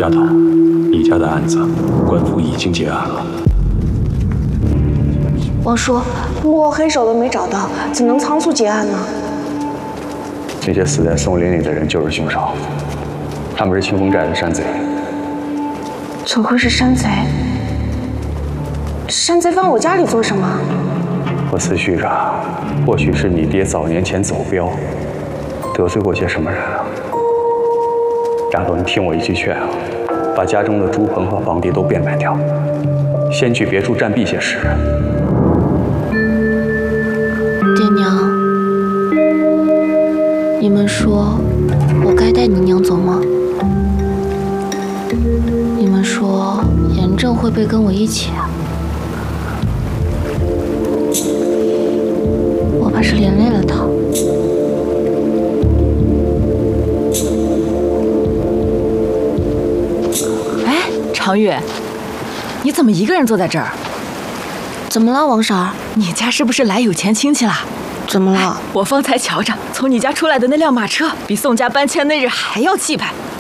丫头，你家的案子，官府已经结案了。 王叔，幕后黑手都没找到，怎能仓促结案呢？ 那些死在松林里的人就是凶手，他们是清风寨的山贼。 怎会是山贼？山贼放我家里做什么？ 我思绪着，或许是你爹早年前走镖，得罪过些什么人啊？丫头，你听我一句劝啊，把家中的猪棚和房地都变卖掉，先去别处暂避些时日。 爹娘，你们说我该带你娘走吗？你们说严正会不会跟我一起啊？我怕是连累了他。 哎，常玉，你怎么一个人坐在这儿？ 怎么了，王婶？ 你家是不是来有钱亲戚了？ 怎么了？ 我方才瞧着，从你家出来的那辆马车，比宋家搬迁那日还要气派，